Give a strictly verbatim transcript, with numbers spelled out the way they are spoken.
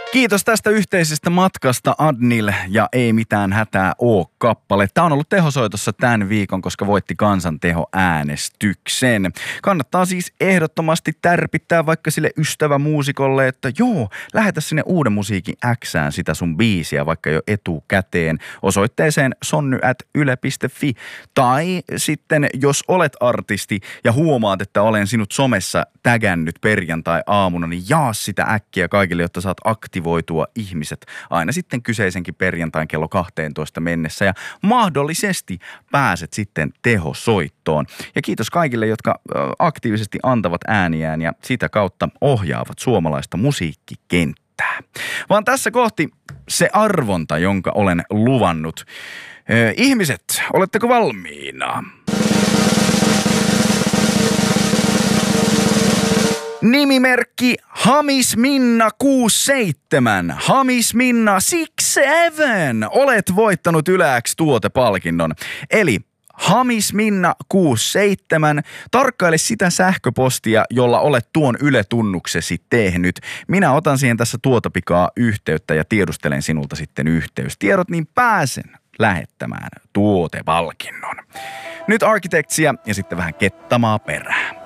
Kiitos tästä yhteisestä matkasta Adnil ja Ei mitään hätää oo kappale. Tämä on ollut tehosoitossa tämän viikon, koska voitti kansanteho-äänestyksen. Kannattaa siis ehdottomasti tärpittää vaikka sille ystävämuusikolle, että joo, lähetä sinne Uuden musiikin Xään sitä sun biisiä vaikka jo etukäteen osoitteeseen sonny at yle piste fi. Tai sitten jos olet artisti ja huomaat, että olen sinut somessa tägännyt perjantai-aamuna, niin jaa sitä äkkiä kaikille, jotta saat aktivoitua ihmiset aina sitten kyseisenkin perjantain kello kahteentoista mennessä ja mahdollisesti pääset sitten tehosoittoon. Ja kiitos kaikille, jotka aktiivisesti antavat ääniään ja sitä kautta ohjaavat suomalaista musiikkikenttää. Vaan tässä kohti se arvonta, jonka olen luvannut. Ihmiset, oletteko valmiina? Nimimerkki Hamis Minna kuusikymmentäseitsemän. Hamis Minna seitsemän. Olet voittanut Yle X tuotepalkinnon. Eli Hamis Minna kuusikymmentäseitsemän. Tarkkaile sitä sähköpostia, jolla olet tuon Yle-tunnuksesi tehnyt. Minä otan siihen tässä tuota pikaa yhteyttä ja tiedustelen sinulta sitten yhteystiedot, niin pääsen lähettämään tuotepalkinnon. Nyt Architectsia ja sitten vähän kettamaa perään.